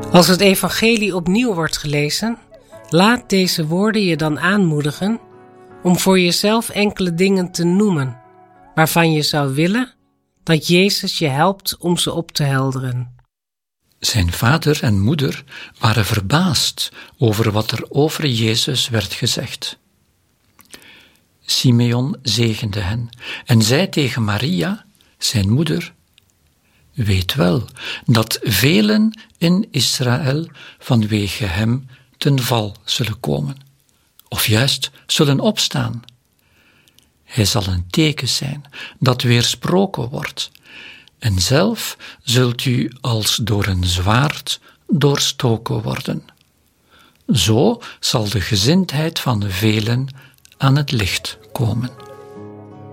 Als het evangelie opnieuw wordt gelezen, laat deze woorden je dan aanmoedigen om voor jezelf enkele dingen te noemen, waarvan je zou willen dat Jezus je helpt om ze op te helderen. Zijn vader en moeder waren verbaasd over wat er over Jezus werd gezegd. Simeon zegende hen en zei tegen Maria, zijn moeder: weet wel dat velen in Israël vanwege hem ten val zullen komen, of juist zullen opstaan. Hij zal een teken zijn dat weersproken wordt, en zelf zult u als door een zwaard doorstoken worden. Zo zal de gezindheid van de velen aan het licht komen.